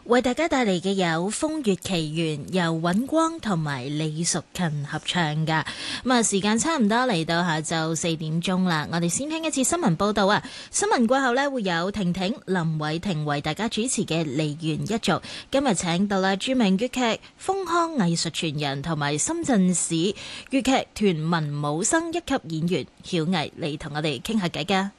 為大家帶嚟嘅有《風月奇緣》，由尹光同埋李淑勤合唱噶。咁啊，時間差唔多嚟到下晝4點啦，我哋先聽一次新聞報道啊。新聞過後呢，會有婷婷、林偉霆為大家主持嘅梨園一族。今日請到啦著名粵劇豐康藝術傳人同埋深圳市粵劇團文武生一級演員曉毅嚟同我哋傾下偈噶。